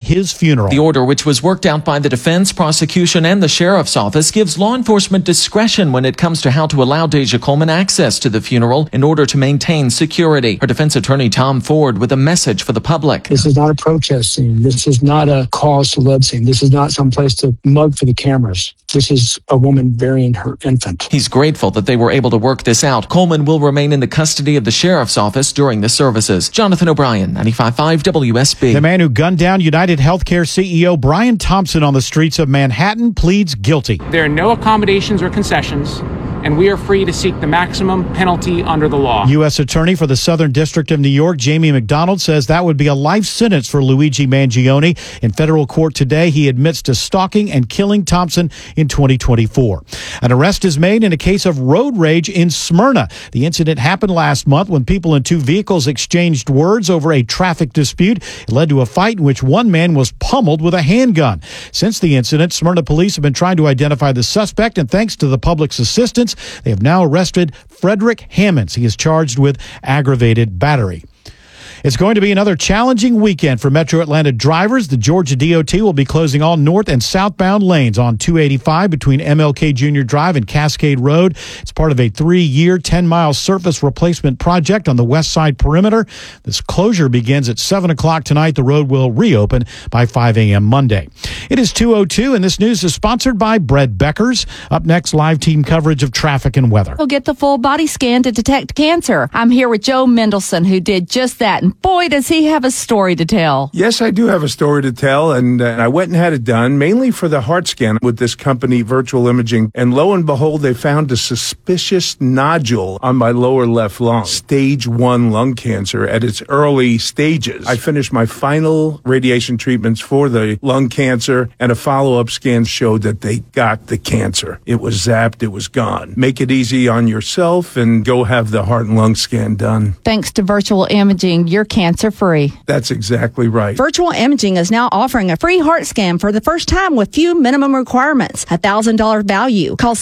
his funeral. The order, which was worked out by the defense, prosecution, and the sheriff's office, gives law enforcement discretion when it comes to how to allow Deja Coleman access to the funeral in order to maintain security. Her defense attorney, Tom Ford, with a message for the public. This is not a protest scene. This is not a cause to love scene. This is not some place to mug for the cameras. This is a woman burying her infant. He's grateful that they were able to work this out. Coleman will remain in the custody of the sheriff's office during the services. Jonathan O'Brien, 95.5 WSB. The man who gunned down United Healthcare CEO Brian Thompson on the streets of Manhattan pleads guilty. There are no accommodations or concessions, and we are free to seek the maximum penalty under the law. U.S. Attorney for the Southern District of New York, Jamie McDonald, says that would be a life sentence for Luigi Mangione. In federal court today, he admits to stalking and killing Thompson in 2024. An arrest is made in a case of road rage in Smyrna. The incident happened last month when people in two vehicles exchanged words over a traffic dispute. It led to a fight in which one man was pummeled with a handgun. Since the incident, Smyrna police have been trying to identify the suspect, and thanks to the public's assistance, they have now arrested Frederick Hammonds. He is charged with aggravated battery. It's going to be another challenging weekend for Metro Atlanta drivers. The Georgia DOT will be closing all north and southbound lanes on 285 between MLK Jr. Drive and Cascade Road. It's part of a 3-year, 10-mile surface replacement project on the west side perimeter. This closure begins at 7 o'clock tonight. The road will reopen by 5 a.m. Monday. It is 2:02, and this news is sponsored by Bread Beckers. Up next, live team coverage of traffic and weather. We'll get the full body scan to detect cancer. I'm here with Joe Mendelson, who did just that. And boy, does he have a story to tell. Yes, I do have a story to tell, and I went and had it done, mainly for the heart scan with this company, Virtual Imaging, and lo and behold, they found a suspicious nodule on my lower left lung, stage 1 lung cancer at its early stages. I finished my final radiation treatments for the lung cancer, and a follow-up scan showed that they got the cancer. It was zapped, it was gone. Make it easy on yourself and go have the heart and lung scan done. Thanks to Virtual Imaging, you're cancer-free. That's exactly right. Virtual Imaging is now offering a free heart scan for the first time with few minimum requirements. $1,000 value. Call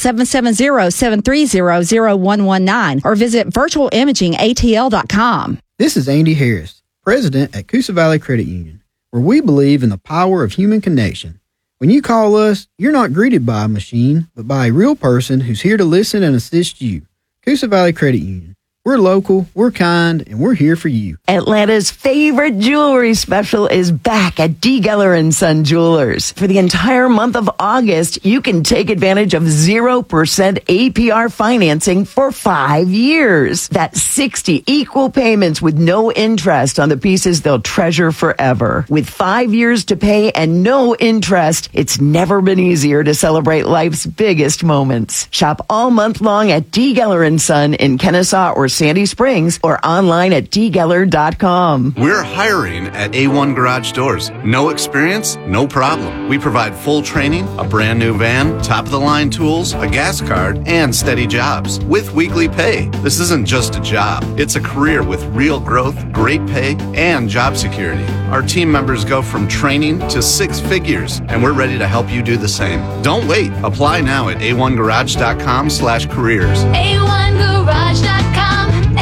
770-730-0119 or visit virtualimagingatl.com. This is Andy Harris, president at Coosa Valley Credit Union, where we believe in the power of human connection. When you call us, you're not greeted by a machine, but by a real person who's here to listen and assist you. Coosa Valley Credit Union. We're local, we're kind, and we're here for you. Atlanta's favorite jewelry special is back at D. Geller & Son Jewelers. For the entire month of August, you can take advantage of 0% APR financing for 5 years. That's 60 equal payments with no interest on the pieces they'll treasure forever. With 5 years to pay and no interest, it's never been easier to celebrate life's biggest moments. Shop all month long at D. Geller & Son in Kennesaw or Sandy Springs or online at dgeller.com. We're hiring at A1 Garage Doors. No experience? No problem. We provide full training, a brand new van, top-of-the-line tools, a gas card, and steady jobs with weekly pay. This isn't just a job. It's a career with real growth, great pay, and job security. Our team members go from training to 6 figures, and we're ready to help you do the same. Don't wait. Apply now at a1garage.com/careers. A1garage.com.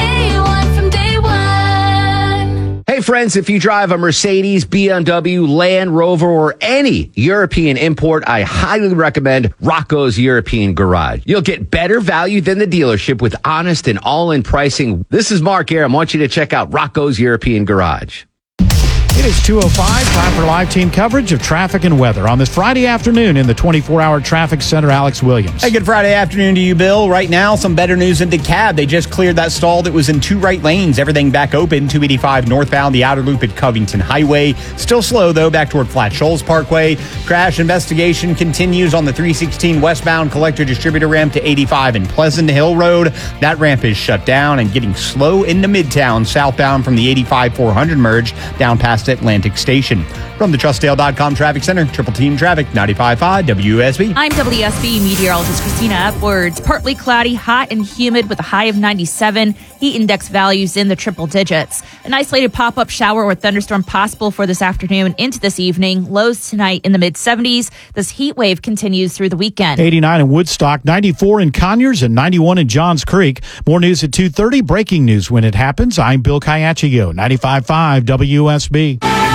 Hey friends, if you drive a Mercedes, BMW, Land Rover, or any European import, I highly recommend Rocco's European Garage. You'll get better value than the dealership with honest and all-in pricing. This is Mark Aram. I want you to check out Rocco's European Garage. It is 2:05, time for live team coverage of traffic and weather on this Friday afternoon in the 24-hour traffic center. Alex Williams. Hey, good Friday afternoon to you, Bill. Right now, some better news in DeKalb. They just cleared that stall that was in 2 right lanes. Everything back open, 285 northbound, the outer loop at Covington Highway. Still slow, though, back toward Flat Shoals Parkway. Crash investigation continues on the 316 westbound collector distributor ramp to 85 and Pleasant Hill Road. That ramp is shut down and getting slow into Midtown, southbound from the 85-400 merge down past Atlantic Station. From the Trustdale.com Traffic Center, Triple Team Traffic, 95.5 WSB. I'm WSB meteorologist Christina Upwards. Partly cloudy, hot and humid with a high of 97. Heat index values in the triple digits. An isolated pop-up shower or thunderstorm possible for this afternoon into this evening. Lows tonight in the mid-70s. This heat wave continues through the weekend. 89 in Woodstock, 94 in Conyers, and 91 in Johns Creek. More news at 2:30. Breaking news when it happens. I'm Bill Caiaccio, 95.5 WSB.